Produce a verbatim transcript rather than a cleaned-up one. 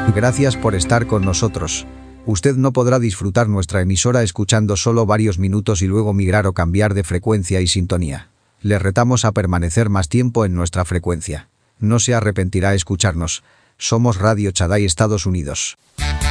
Gracias por estar con nosotros. Usted no podrá disfrutar nuestra emisora escuchando solo varios minutos y luego migrar o cambiar de frecuencia y sintonía. Le retamos a permanecer más tiempo en nuestra frecuencia. No se arrepentirá escucharnos. Somos Radio Shaddai Estados Unidos.